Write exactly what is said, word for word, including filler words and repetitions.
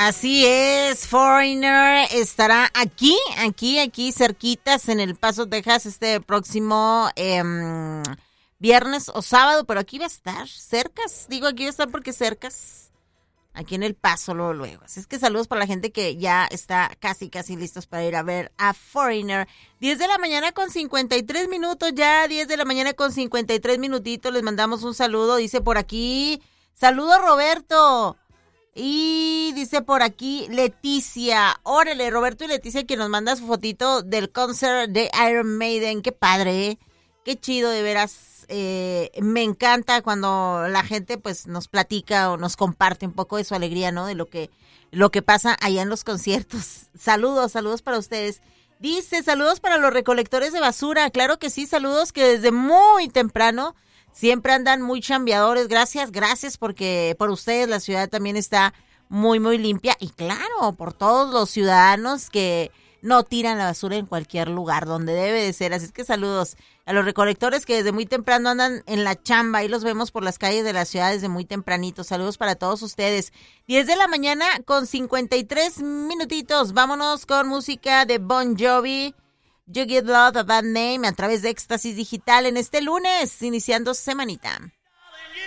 Así es, Foreigner estará aquí, aquí, aquí cerquitas en El Paso, Texas, este próximo eh, viernes o sábado, pero aquí va a estar, cercas, digo aquí va a estar porque cercas, aquí en El Paso luego, luego. Así es que saludos para la gente que ya está casi, casi listos para ir a ver a Foreigner. diez de la mañana con cincuenta y tres minutos, ya diez de la mañana con cincuenta y tres minutitos, les mandamos un saludo, dice por aquí, saludo Roberto. Y dice por aquí Leticia, órale, Roberto y Leticia, que nos manda su fotito del concert de Iron Maiden. Qué padre, ¿eh? Qué chido, de veras. Eh, me encanta cuando la gente pues nos platica o nos comparte un poco de su alegría, ¿no? De lo que, lo que pasa allá en los conciertos. Saludos, saludos para ustedes. Dice, saludos para los recolectores de basura. Claro que sí, saludos que desde muy temprano siempre andan muy chambeadores. Gracias, gracias porque por ustedes la ciudad también está muy, muy limpia. Y claro, por todos los ciudadanos que no tiran la basura en cualquier lugar donde debe de ser. Así es que saludos a los recolectores que desde muy temprano andan en la chamba. Ahí los vemos por las calles de la ciudad desde muy tempranito. Saludos para todos ustedes. diez de la mañana con cincuenta y tres minutitos. Vámonos con música de Bon Jovi. You Give Love a Bad Name a través de Éxtasis Digital en este lunes, iniciando semanita.